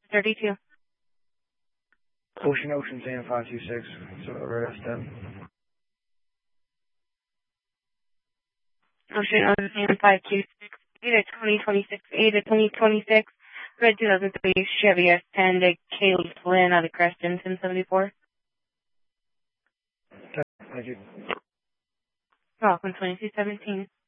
32. Ocean, Sam 526. So right step. Ocean, Sam 526. 2026, 2026. Red 2003 Chevy S10 to Kaylee Flynn out of Creston, 1074. Thank you. Rockland 2217.